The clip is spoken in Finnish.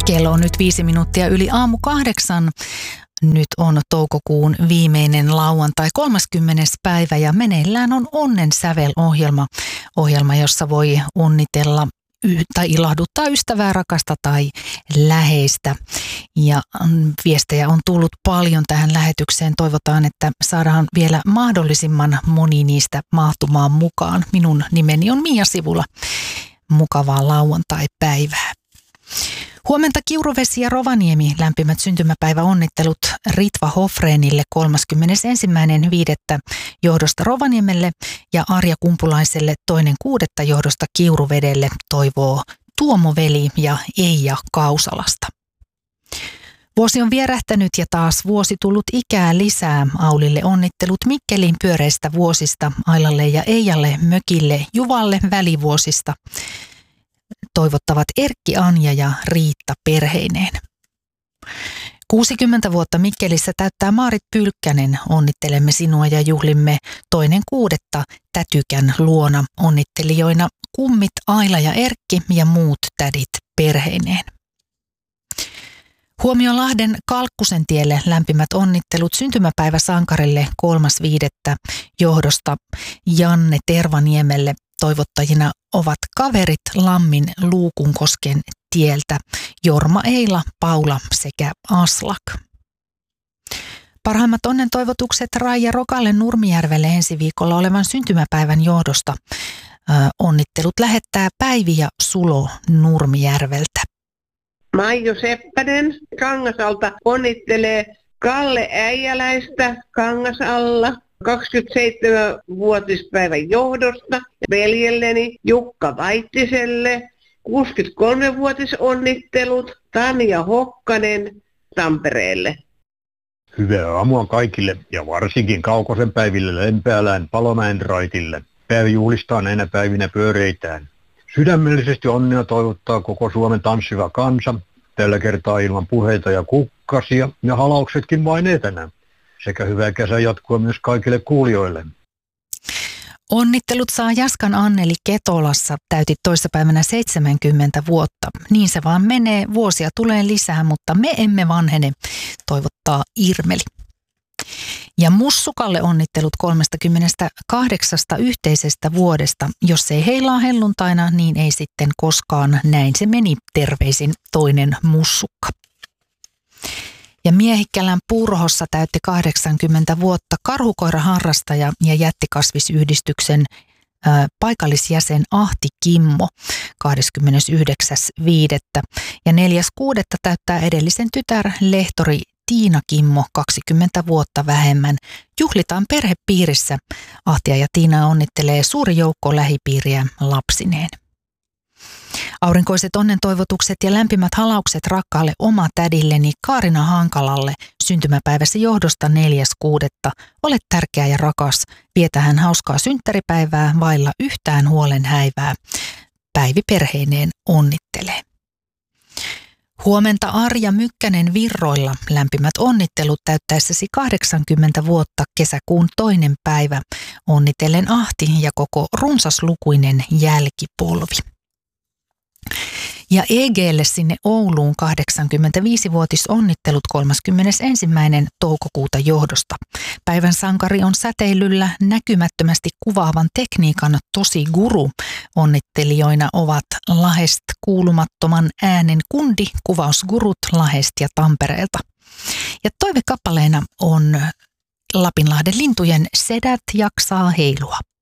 Kello on nyt 5 minuuttia yli aamu 8. Nyt on toukokuun viimeinen lauantai 30. päivä ja meneillään on Onnen sävel-ohjelma. Ohjelma, jossa voi onnitella tai ilahduttaa ystävää, rakasta tai läheistä. Ja viestejä on tullut paljon tähän lähetykseen. Toivotaan, että saadaan vielä mahdollisimman moni niistä mahtumaan mukaan. Minun nimeni on Mia Sivula. Mukavaa lauantai-päivää. Huomenta Kiuruvesi ja Rovaniemi, lämpimät syntymäpäiväonnittelut Ritva Hofreenille 31.5. johdosta Rovaniemelle ja Arja Kumpulaiselle 2.6. johdosta Kiuruvedelle toivoo Tuomo Veli ja Eija Kausalasta. Vuosi on vierähtänyt ja taas vuosi tullut ikää lisää. Aulille onnittelut Mikkelin pyöreistä vuosista, Ailalle ja Eijalle mökille Juvalle välivuosista. Toivottavat Erkki, Anja ja Riitta perheineen. 60 vuotta Mikkelissä täyttää Maarit Pylkkänen. Onnittelemme sinua ja juhlimme 2.6. Tätykän luona. Onnittelijoina kummit Aila ja Erkki ja muut tädit perheineen. Huomio Lahden Kalkkusentielle lämpimät onnittelut syntymäpäiväsankarille 3.5. johdosta Janne Tervaniemelle. Toivottajina ovat kaverit Lammin Luukunkosken tieltä Jorma Eila, Paula sekä Aslak. Parhaimmat onnen toivotukset Raija Rokalle Nurmijärvelle ensi viikolla olevan syntymäpäivän johdosta. Onnittelut lähettää Päivi ja Sulo Nurmijärveltä. Maijo Seppänen Kangasalta onnittelee Kalle Äijäläistä Kangasalla 27-vuotispäivän johdosta, veljelleni Jukka Vaittiselle 63-vuotisonnittelut Tanja Hokkanen Tampereelle. Hyvää aamua kaikille ja varsinkin Kaukosen päiville Lempäälän Palomäen raitille. Päivä juhlistaa näinä päivinä pyöreitään. Sydämellisesti onnea toivottaa koko Suomen tanssiva kansa, tällä kertaa ilman puheita ja kukkasia ja halauksetkin vain etänä. Sekä hyvää kesän jatkua myös kaikille kuulijoille. Onnittelut saa Jaskan Anneli Ketolassa, täytit toissapäivänä 70 vuotta. Niin se vaan menee, vuosia tulee lisää, mutta me emme vanhene, toivottaa Irmeli. Ja Mussukalle onnittelut 38 yhteisestä vuodesta. Jos ei heilaa helluntaina, niin ei sitten koskaan. Näin se meni, terveisin toinen Mussukka. Ja Miehikkälän Purhossa täytti 80 vuotta karhukoiraharrastaja ja jättikasvisyhdistyksen paikallisjäsen Ahti Kimmo 29.5. Ja 4.6. täyttää edellisen tytär lehtori Tiina Kimmo 20 vuotta vähemmän. Juhlitaan perhepiirissä. Ahtia ja Tiina onnittelee suuri joukko lähipiiriä lapsineen. Aurinkoiset onnentoivotukset ja lämpimät halaukset rakkaalle omatädilleni Kaarina Hankalalle syntymäpäiväsi johdosta 4.6. Ole tärkeä ja rakas. Vietä hän hauskaa synttäripäivää vailla yhtään huolen häivää. Päivi perheineen onnittelee. Huomenta Arja Mykkänen Virroilla. Lämpimät onnittelut täyttäessäsi 80 vuotta kesäkuun 2. päivä. Onnitellen Ahti ja koko runsaslukuinen jälkipolvi. Ja EG:lle sinne Ouluun 85-vuotisonnittelut 31. toukokuuta johdosta. Päivän sankari on säteilyllä näkymättömästi kuvaavan tekniikan tosi guru. Onnittelijoina ovat Lahest kuulumattoman äänen kundi, kuvausgurut Lahest ja Tampereelta. Ja toivekappaleena on Lapinlahden lintujen Sedät jaksaa heilua.